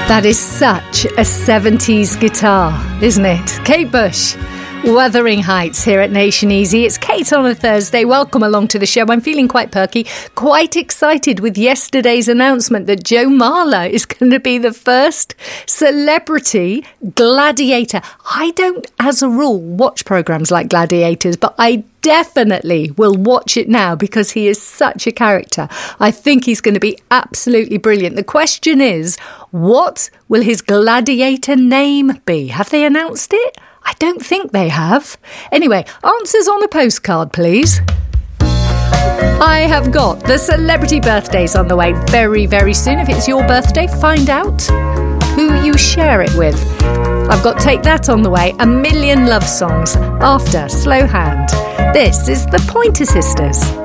That is such a 70s guitar, isn't it? Kate Bush, Wuthering Heights here at Nation Easy. It's Kate on a Thursday. Welcome along to the show. I'm feeling quite perky, quite excited with yesterday's announcement that Joe Marler is going to be the first celebrity gladiator. I don't, as a rule, watch programmes like Gladiators, but I definitely will watch it now because he is such a character. I think he's going to be absolutely brilliant. The question is, what will his gladiator name be? Have they announced it? I don't think they have. Anyway, answers on a postcard, please. I have got the celebrity birthdays on the way very, very soon. If it's your birthday, find out who you share it with. I've got Take That on the way, a million love songs after Slow Hand. This is the Pointer Sisters.